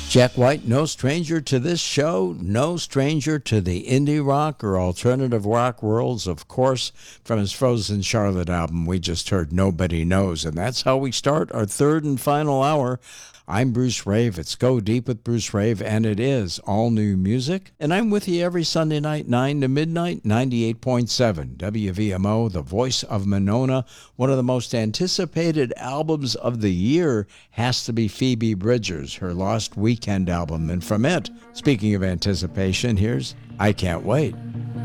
Jack White, no stranger to this show, no stranger to the indie rock or alternative rock worlds, of course. From his Frozen Charlotte album, we just heard Nobody Knows, and that's how we start our third and final hour. I'm Bruce Rave. It's Go Deep with Bruce Rave, and it is all new music. And I'm with you every Sunday night, 9 to midnight, 98.7 WVMO, the voice of Monona. One of the most anticipated albums of the year has to be Phoebe Bridgers, her Lost Weekend album. And from it, speaking of anticipation, here's I Can't Wait.